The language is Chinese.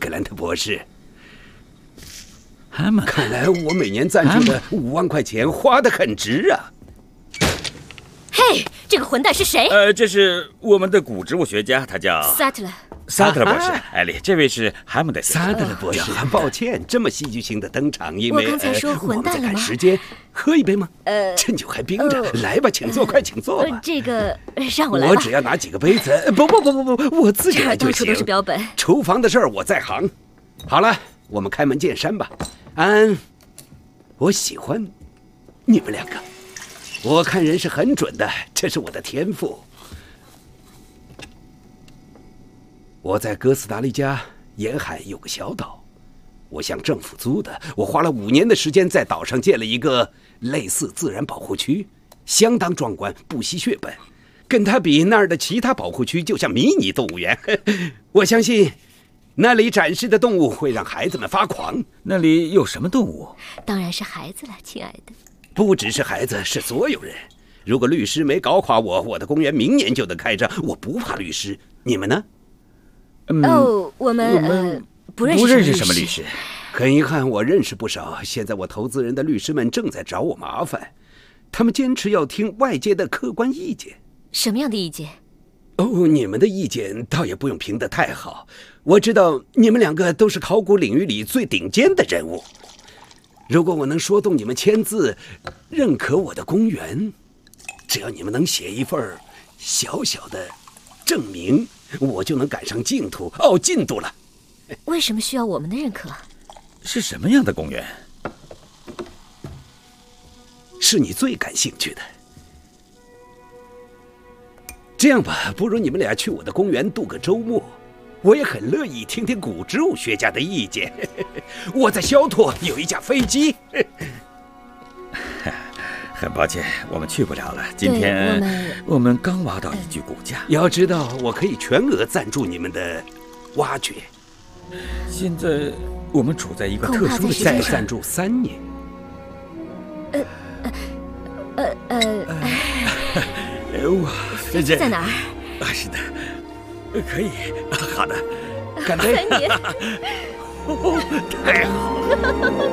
克兰特博士。 他们看来我每年赞助的5万块钱花得很值啊！ 嘿，这个混蛋是谁？ 这是我们的古植物学家，他叫萨特勒。 萨特勒博士。艾莉，这位是哈姆德先生。 萨特勒博士，抱歉，这么戏剧性的登场，因为我刚才说混蛋了吗？ 我们在赶时间，喝一杯吗？趁酒还冰着，来吧，请坐，快请坐吧。 这个让我来吧。 我只要拿几个杯子，不，我自己来就行。 到处都是标本。 厨房的事儿我在行。好了，我们开门见山吧。安安，我喜欢你们两个。我看人是很准的，这是我的天赋。我在哥斯达黎加沿海有个小岛，我向政府租的。我花了5年的时间在岛上建了一个类似自然保护区，相当壮观，不惜血本。跟它比，那儿的其他保护区就像迷你动物园。我相信那里展示的动物会让孩子们发狂。 那里有什么动物？ 当然是孩子了，亲爱的。 不只是孩子，是所有人。如果律师没搞垮我，我的公园明年就能开张。我不怕律师，你们呢？ 我们不认识什么律师。 很遗憾，我认识不少。现在我投资人的律师们正在找我麻烦，他们坚持要听外界的客观意见。 什么样的意见？ 你们的意见倒也不用评得太好。我知道你们两个都是考古领域里最顶尖的人物。如果我能说动你们签字，认可我的公园，只要你们能写一份小小的证明，我就能赶上进度了。 为什么需要我们的认可？ 是什么样的公园？ 是你最感兴趣的。这样吧，不如你们俩去我的公园度个周末，我也很乐意听听古植物学家的意见。我在肖托有一架飞机。 很抱歉，我们去不了了。今天我们刚挖到一具骨架。 要知道，我可以全额赞助你们的挖掘。 现在我们处在一个特殊的再赞助3年。 飞机在哪儿？ 是的，可以。好的， 干杯！ 3年。 太好了。